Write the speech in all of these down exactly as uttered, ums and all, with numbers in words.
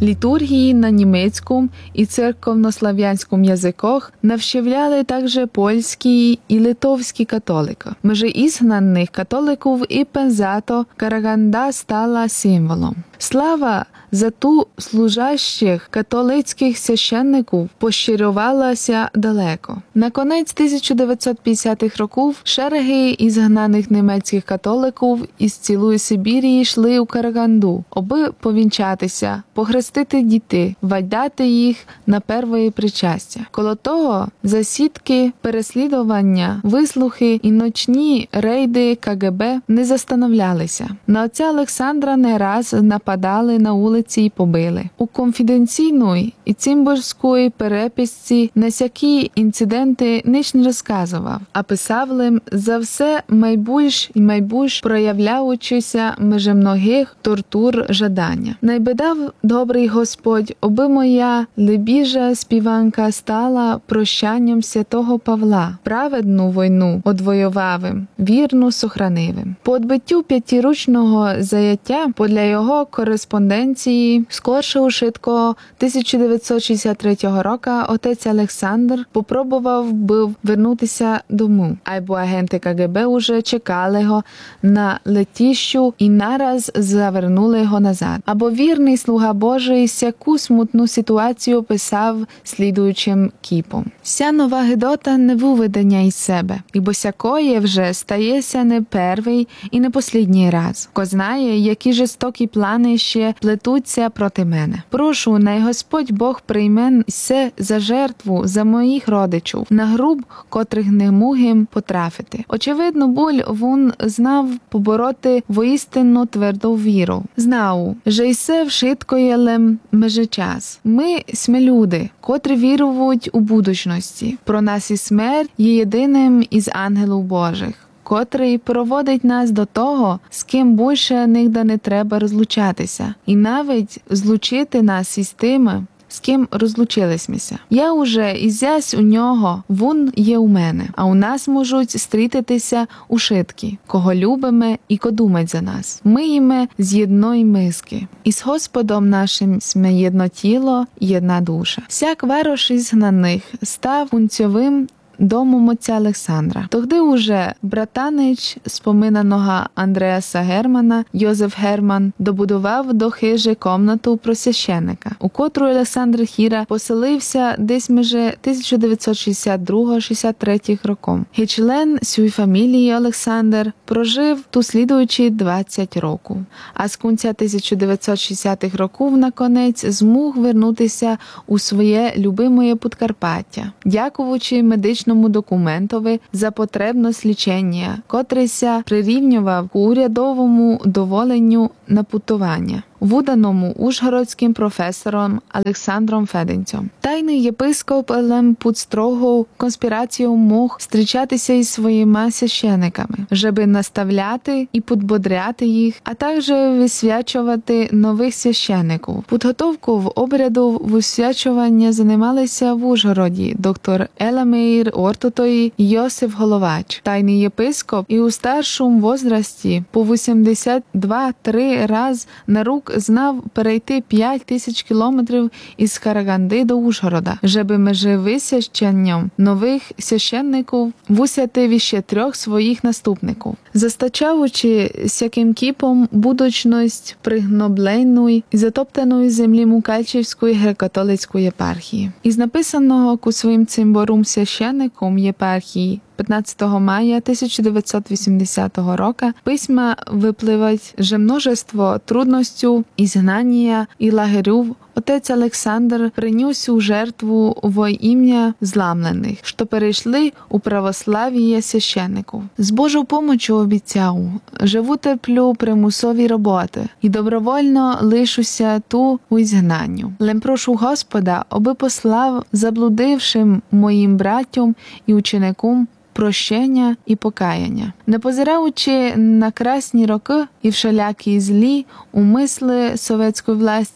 Літургії на німецькому і церковнослав'янському язиках навщавляли також польські і литовські католики. Межі ізгнаних католиків і пензато Караганда стала символом. Слава за ту служащих католицьких священників поширювалася далеко. На конець тисяча дев'ятсот п'ятдесятих років шереги ізгнаних німецьких католиків із цілої Сибірі йшли у Караганду, аби повінчатися, похрестити дітей, вайдати їх на перше причастя. Коло того засідки, переслідування, вислухи і ночні рейди ка ге бе не застановлялися. На отця Олександра не раз нападали на вулиці і побили. У конфіденційної і цимборської переписці на сякі інциденти ніч не розказував, а писав лим за все майбільш і майбільш проявляючися меже многих тортур жадання. Найбедав добрий Господь, оби моя лебіжа співанка стала прощанням святого Павла, праведну війну одвоювавим, вірну сохранивим. По відбиттю п'ятирічного заяття, подля його кореспонденції, скорше у швидко тисяча дев'ятсот шістдесят третього року отець Олександр попробував був вернутися дому, або агенти ка ге бе уже чекали його на летіщу і нараз завернули його назад. Або вірний слуга Божий сяку смутну ситуацію описав слідуючим кіпом. Ся нова Гедота не виведення із себе, ібо сякоє вже стається не перший і не послідній раз. Ко знає, які жорстокі плани ще плетуться проти мене. Прошу, най Господь Бог прийме се за жертву за моїх родичів, на груб, котрих не мугим потрафити. Очевидно, буль він знав побороти воістинну тверду віру. Знав, що й се вшитко є лем меже час. Ми сме люди, котрі вірують у будучності. Про нас і смерть є єдиним із ангелів Божих, котрий проводить нас до того, з ким більше нігде не треба розлучатися, і навіть злучити нас із тими, з ким розлучилися. Я уже ізясь у нього, він є у мене, а у нас можуть стрітитися ушитки, кого любимо і ко думать за нас. Ми їме з єдної миски. І з Господом нашим сме єдно тіло, єдна душа. Всяк варош ізгнаних став пунцьовим домом отця Олександра. Тогди уже братанич споминаного Андреаса Германа, Йозеф Герман, добудував до хижі комнату просвященника, у котру Олександр Хіра поселився десь меже тисяча дев'ятсот шістдесят другого - шістдесят третього роком. І член сюї фамілії Олександр прожив ту слідуючі двадцять років. А з кінця тисяча дев'ятсот шістдесятих років на конець змог вернутися у своє любимоє Подкарпаття, дякуючи медичному документові за потребність лічення, котрийся прирівнював к урядовому доволенню на путування, вуданому ужгородським професором Олександром Феденцем. Тайний єпископ Елем під строгою конспірацією мог зустрічатися із своїми священиками, щоби наставляти і підбодряти їх, а також висвячувати нових священиків. Підготовку в обряду висвячування займалися в Ужгороді доктор Елемеїр Ортотої і Йосиф Головач. Тайний єпископ і у старшому возрасті по вісімдесят два - три раз на рук знав перейти п'ять тисяч кілометрів із Караганди до Ужгорода, щоби межи висвященням нових священників вусяти ще трьох своїх наступників. Застачаючи сяким кіпом будучність пригнобленої і затоптаної землі Мукачівської греко-католицької єпархії. Із написаного ку своїм цимборум священником єпархії п'ятнадцятого мая тисяча дев'ятсот вісімдесятого року письма випливають, що множество трудностей, ізгнання і лагерів отець Олександр принес у жертву во ім'я зламлених, що перейшли у православ'я священників. З Божою помочю обіцяв, що витерплю примусові роботи і добровольно лишуся ту у ізгнанню. Лем прошу Господа, аби послав заблудившим моїм братям і ученикам прощення і покаяння. Не позираючи на красні роки і всілякі злі умисли совєтської власті,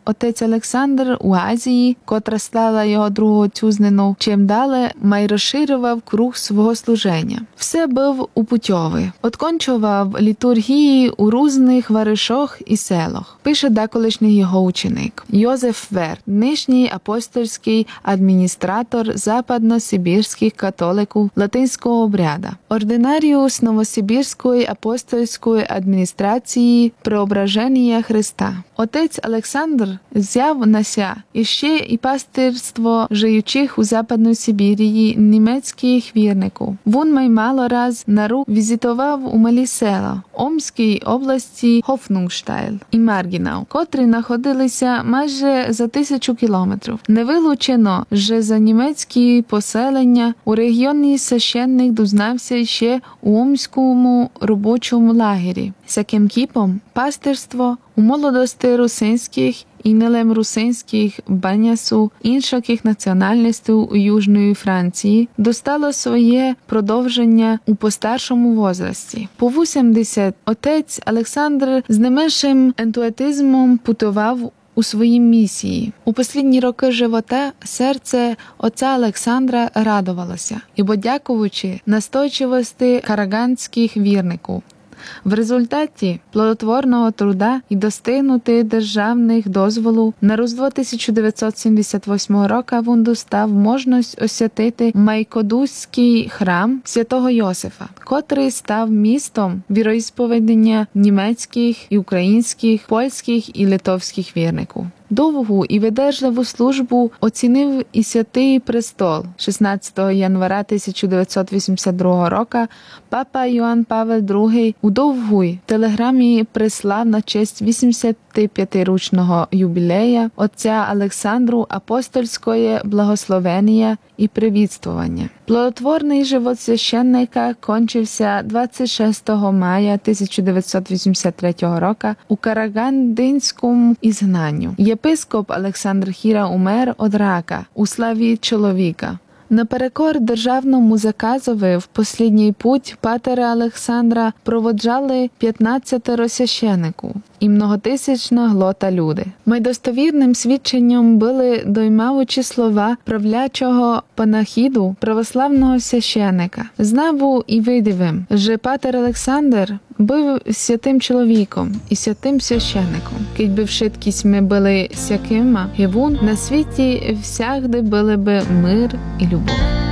отець Олександр у Азії, котра стала його другою тюзнею, чим далі май розширював круг свого служення. Все був упутьовий. Откончував літургії у різних варишах і селах. Пише деколишній його ученик. Йозеф Верт, нинішній апостольський адміністратор западно-сибірських католиків латинського обряда. Ординаріус Новосибірської апостольської адміністрації Преображення Христа. Отець Олександр взяв на ся іще і пастирство жиючих у Западній Сибірії німецьких вірників. Він май мало раз на рук візитував у малі села Омській області Хофнунгштайл і Маргінау, котрі знаходилися майже за тисячу кілометрів. Не вилучено, що за німецькі поселення у регіоні священник дознався ще у Омському робочому лагері. Сяким кіпом пастирство у молодости русинських і нелем русинських банясу інших національностей у Южної Франції достало своє продовження у постаршому возрасті. По вісімдесят отець Олександр з не меншим ентузіазмом путував у своїй місії. У останні роки живота серце отця Олександра радувалося, ібо дякуючи настойчивості караганських вірників. В результаті плодотворного труда і достигнути державних дозволів на Різдво тисяча дев'ятсот сімдесят восьмого року він достав можливість освятити Майкодузький храм святого Йосифа, котрий став містом віроісповідання німецьких і українських, польських і литовських вірників. Довгу і видержливу службу оцінив і Святий Престол. шістнадцятого января тисяча дев'ятсот вісімдесят другого року папа Йоанн Павел другий у довгій телеграмі прислав на честь вісімдесятип'ятирічного юбілея отця Олександру апостольське благословення і привітствування. Плодотворний живот священника кончився двадцять шостого мая тисяча дев'ятсот вісімдесят третього року у Карагандинському ізгнанню. Єпископ Олександр Хіра умер від рака у славі чоловіка. Наперекор державному заказові в послідній путь патера Олександра проводжали п'ятнадцятеро священиків і многотисячна глота люди. Майдостовірним свідченням були доймаючі слова правлячого панахіду православного священика. Знав і видивим, що патер Олександр був святим чоловіком і святим священником. Кить би вшиткість ми були сякима, і вон на світі всягди були би мир і любов.